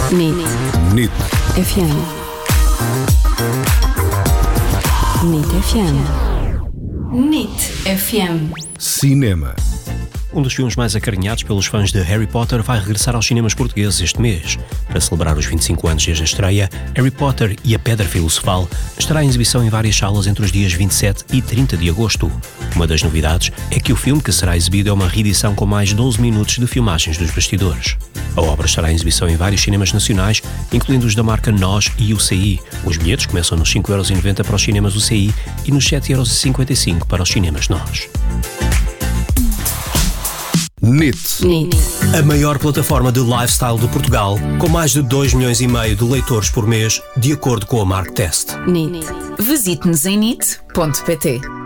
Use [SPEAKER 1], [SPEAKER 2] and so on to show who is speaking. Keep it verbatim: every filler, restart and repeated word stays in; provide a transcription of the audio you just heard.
[SPEAKER 1] N I T.
[SPEAKER 2] N I T.
[SPEAKER 1] F M. N I T F M. N I T F M.
[SPEAKER 2] Cinema.
[SPEAKER 3] Um dos filmes mais acarinhados pelos fãs de Harry Potter vai regressar aos cinemas portugueses este mês. Para celebrar os vinte e cinco anos desde a estreia, Harry Potter e a Pedra Filosofal estará em exibição em várias salas entre os dias vinte e sete e trinta de agosto. Uma das novidades é que o filme que será exibido é uma reedição com mais doze minutos de filmagens dos bastidores. A obra estará em exibição em vários cinemas nacionais, incluindo os da marca Nós e U C I. Os bilhetes começam nos cinco euros e noventa para os cinemas U C I e nos sete euros e cinquenta e cinco para os cinemas Nós.
[SPEAKER 2] N I T.
[SPEAKER 1] N I T.
[SPEAKER 3] A maior plataforma de lifestyle de Portugal, com mais de dois milhões e meio de leitores por mês, de acordo com a Marktest.
[SPEAKER 1] N I T.
[SPEAKER 4] Visite-nos em N I T ponto P T.